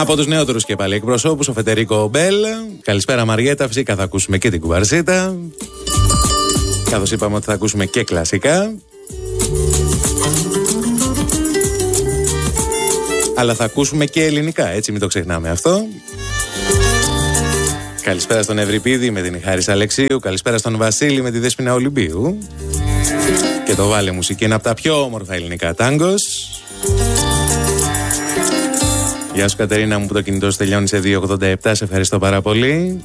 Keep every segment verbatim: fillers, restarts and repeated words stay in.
Από τους νεότερους και πάλι εκπροσώπους, ο Φεντερίκο Μπέλ. Καλησπέρα Μαριέτα, φυσικά θα ακούσουμε και την κουβαρσίτα. Καθώς είπαμε ότι θα ακούσουμε και κλασικά. Αλλά θα ακούσουμε και ελληνικά, έτσι μην το ξεχνάμε αυτό. Καλησπέρα στον Ευρυπίδη με την Χάρης Αλεξίου. Καλησπέρα στον Βασίλη με τη Δέσποινα Ολυμπίου. Και το Βάλε Μουσική είναι από τα πιο όμορφα ελληνικά τάγκος. Γεια σου Κατερίνα μου που το κινητό σου τελειώνει σε δύο ογδόντα επτά. Σε ευχαριστώ πάρα πολύ.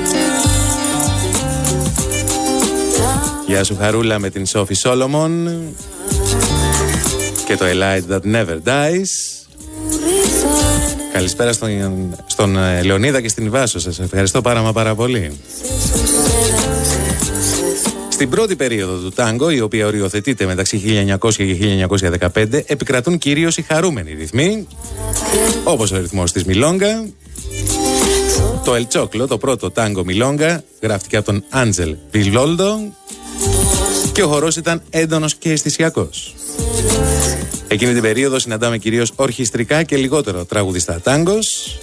Γεια σου Χαρούλα με την Σόφη Σόλομον. Και το A Light That Never Dies. Καλησπέρα στον, στον Λεωνίδα και στην Βάσο. Σας ευχαριστώ πάρα μα πάρα πολύ. Στην πρώτη περίοδο του τάγκο, η οποία οριοθετείται μεταξύ χίλια εννιακόσια και χίλια εννιακόσια δεκαπέντε, επικρατούν κυρίως οι χαρούμενοι ρυθμοί, όπως ο ρυθμός της Μιλόγκα. Το El Choclo, το πρώτο τάγκο Μιλόγκα, γράφτηκε από τον Άντζελ Βιλόλντο και ο χορός ήταν έντονος και αισθησιακός. Εκείνη την περίοδο συναντάμε κυρίως ορχιστρικά και λιγότερο τραγουδιστά τάγκος.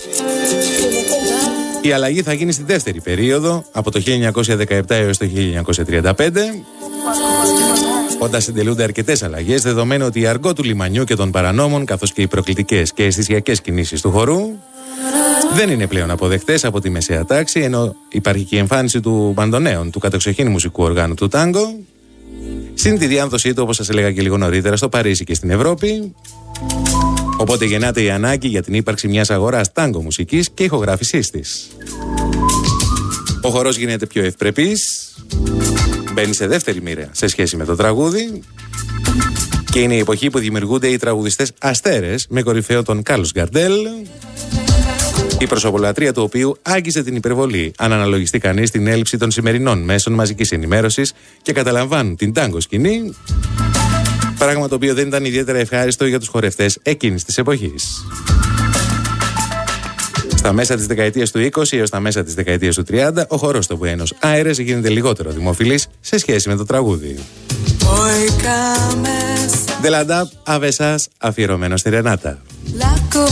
Η αλλαγή θα γίνει στη δεύτερη περίοδο, από το χίλια εννιακόσια δεκαεπτά έως το χίλια εννιακόσια τριάντα πέντε, όταν συντελούνται αρκετές αλλαγές, δεδομένου ότι η αργό του λιμανιού και των παρανόμων, καθώς και οι προκλητικές και αισθησιακές κινήσεις του χορού, δεν είναι πλέον αποδεκτές από τη μεσαία τάξη, ενώ υπάρχει και η εμφάνιση του μπαντονέων, του κατεξοχήν μουσικού οργάνου του τάγκο, συν τη διάδοσή του, όπως σας έλεγα και λίγο νωρίτερα, στο Παρίσι και στην Ευρώπη. Οπότε γεννάται η ανάγκη για την ύπαρξη μιας αγοράς τάγκο μουσικής και ηχογράφησής της. Ο χορός γίνεται πιο ευπρεπής, μπαίνει σε δεύτερη μοίρα σε σχέση με το τραγούδι και είναι η εποχή που δημιουργούνται οι τραγουδιστές αστέρες με κορυφαίο τον Κάρλος Γκαρντέλ, η προσωπολατρία του οποίου άγγιζε την υπερβολή, αν αναλογιστεί κανείς την έλλειψη των σημερινών μέσων μαζικής ενημέρωσης και καταλαμβάνουν την τάγκο σκηνή, πράγμα το οποίο δεν ήταν ιδιαίτερα ευχάριστο για τους χορευτές εκείνης της εποχής. Στα μέσα της δεκαετίας του είκοσι έως τα μέσα της δεκαετίας του τριάντα, ο χορός στο Buenos Aires γίνεται λιγότερο δημοφιλής σε σχέση με το τραγούδι. De la Dab, a Besás, αφιερωμένο στη Ρενάτα.